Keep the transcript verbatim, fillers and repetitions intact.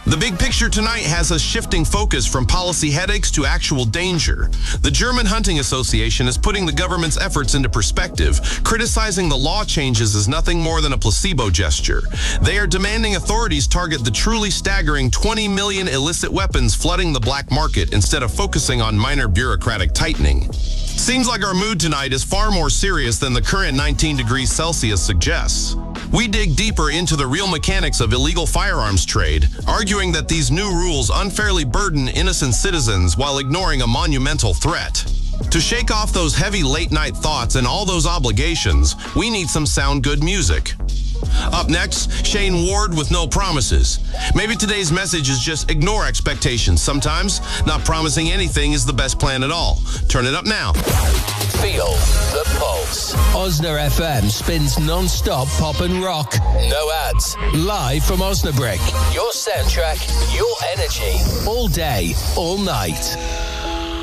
The big picture tonight has us shifting focus from policy headaches to actual danger. The German Hunting Association is putting the government's efforts into perspective, criticizing the law changes as nothing more than a placebo gesture. They are demanding authorities target the truly staggering twenty million illicit weapons flooding the black market instead of focusing on minor bureaucratic tightening. Seems like our mood tonight is far more serious than the current nineteen degrees Celsius suggests. We dig deeper into the real mechanics of illegal firearms trade, arguing that these new rules unfairly burden innocent citizens while ignoring a monumental threat. To shake off those heavy late-night thoughts and all those obligations, we need some sound good music. Up next, Shane Ward with No Promises. Maybe today's message is just ignore expectations. Sometimes, not promising anything is the best plan at all. Turn it up now. Feel the pulse. Osna F M spins non-stop pop and rock. No ads. Live from Osnabrück. Your soundtrack, your energy. All day, all night.